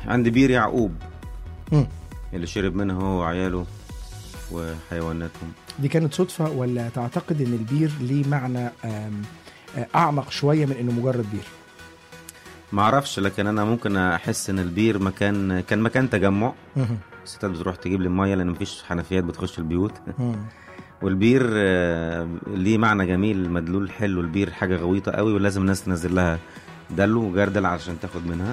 عند بير يعقوب مم. اللي شرب منها هو وعياله وحيواناتهم. دي كانت صدفة ولا تعتقد ان البير ليه معنى اعمق شوية من انه مجرد بير؟ ما اعرفش، لكن انا ممكن احس ان البير كان مكان تجمع. الستات بتروح تجيب لي الميه لان مفيش حنفيات بتخش البيوت. والبير ليه معنى جميل، مدلول حلو. البير حاجه غويطه قوي ولازم الناس تنزل لها دلو وجردل عشان تاخد منها.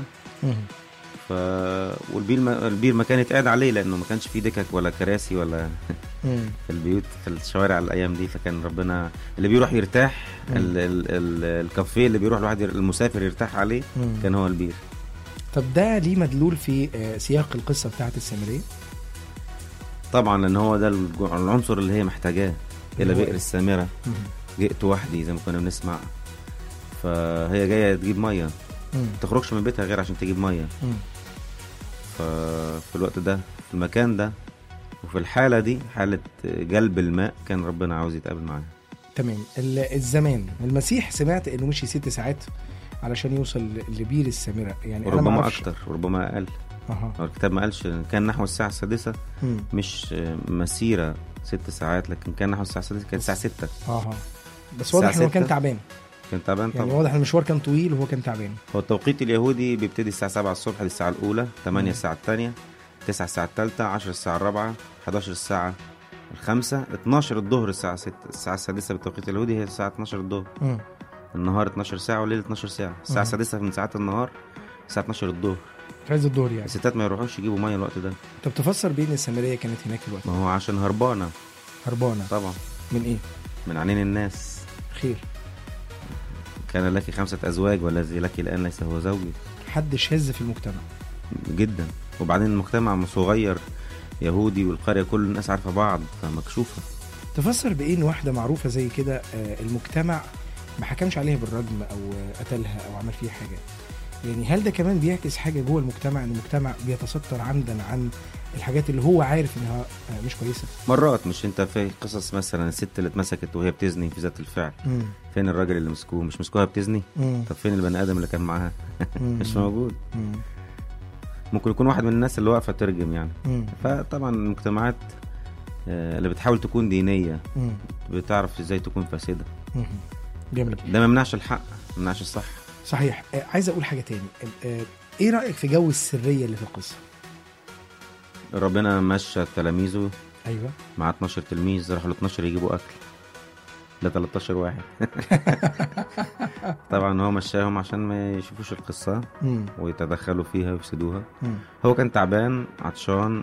والبير مكان يتقعد عليه لانه ما كانش فيه دكك ولا كراسي ولا في البيوت في الشوارع الايام دي. فكان ربنا اللي بيروح يرتاح، الكافيه اللي بيروح الواحد المسافر يرتاح عليه كان هو البير. طب ده ليه مدلول في سياق القصة بتاعت السامرية؟ طبعا لان هو ده العنصر اللي هي محتاجاه. الى بئر السامرة جئت وحدي زي ما كنا بنسمع. فهي جايه تجيب ميه، ما تخرجش من بيتها غير عشان تجيب ميه. ففي الوقت ده في المكان ده وفي الحاله دي، حاله جلب الماء، كان ربنا عاوز يتقابل معاها. تمام. الزمان المسيح سمعت انه مشي 6 ساعات علشان يوصل لبير السامرة، يعني ربما اكتر وربما اقل. الكتاب ما قالش، كان نحو الساعه 6. مش مسيره 6 ساعات، لكن كان نحو الساعه 6، كانت الساعه 6. بس واضح انه كان تعبان. كان تعبان طبعا، يعني واضح المشوار كان طويل وهو كان تعبان. هو التوقيت اليهودي بيبتدي الساعه 7 الصبح، دي الساعه الاولى، 8 الساعه الثانيه، 9 الساعه الثالثه، 10 الساعه الرابعه، 11 الساعه الخامسه، 12 الظهر الساعه 6. الساعه السادسه بالتوقيت اليهودي هي الساعه 12 الظهر. النهار 12 ساعه والليل 12 ساعه. الساعه السادسه من ساعات النهار الساعه 12 الظهر، في عز الظهر يعني. الستات ما يروحوش يجيبوا ميه الوقت ده. طب تفسر بين السامريه كانت هناك الوقت؟ ما هو عشان هربانه طبعا. من ايه؟ من عينين الناس. خير. كان لك 5 أزواج والذي لك الآن ليس هو زوجي. حد شاذ في المجتمع جدا. وبعدين المجتمع صغير يهودي، والقرية كل الناس عارفة بعض، فمكشوفة. تفسر بإيه إن واحدة معروفة زي كده المجتمع ما حكمش عليها بالرجم أو قتلها أو عمل فيها حاجة؟ يعني هل ده كمان بيعكس حاجة جوه المجتمع، إن المجتمع بيتستر عمدا عن الحاجات اللي هو عارف إنها مش كويسة؟ مرات. مش انت في قصص مثلا الست اللي اتمسكت وهي بتزني في ذات الفعل، فين الراجل اللي مسكوه؟ مش مسكوها بتزني. طب فين البني آدم اللي كان معاها؟ مش موجود. ممكن يكون واحد من الناس اللي واقفة ترجم يعني. فطبعا المجتمعات اللي بتحاول تكون دينية بتعرف ازاي تكون فاسدة. جميل. ده ما يمنعش الحق، ما يمنعش الصح. صحيح. عايز اقول حاجة تاني. ايه رأيك في جو السرية اللي في القصة؟ ربنا مشى تلاميذه. ايوه. مع 12 تلميذ، راحوا ل 12 يجيبوا اكل، ل 13 واحد. طبعا هو مشاهم عشان ما يشوفوش القصة ويتدخلوا فيها ويفسدوها. هو كان تعبان، عطشان،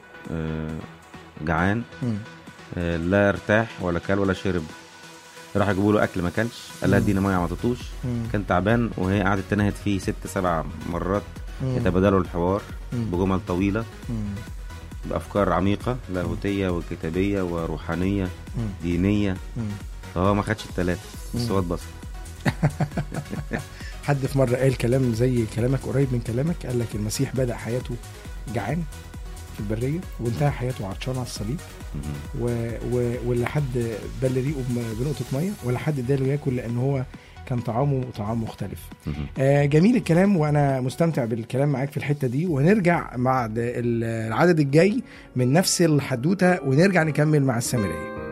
جعان، لا ارتاح ولا كل ولا شرب. راح يجيبوا له اكل ما كلش، قال لها ادينا ميه ما عطتوش. كان تعبان، وهي قعدت تنهد فيه 6-7 مرات، يتبادلوا الحوار بجمل طويله بافكار عميقه لاهوتيه وكتابيه وروحانيه دينيه. فهو ما خدش ال3 بس هو اتبسط. حد في مره قال كلام زي كلامك، قريب من كلامك، قال لك المسيح بدأ حياته جعان في البريه وانتهى حياته عطشان على الصليب، ولا حد بل ريقه بنقطه ميه، ولا حد اداله ياكل، لان هو كان طعامه مختلف. جميل الكلام، وانا مستمتع بالكلام معاك في الحته دي. ونرجع مع العدد الجاي من نفس الحدوته ونرجع نكمل مع السامريه.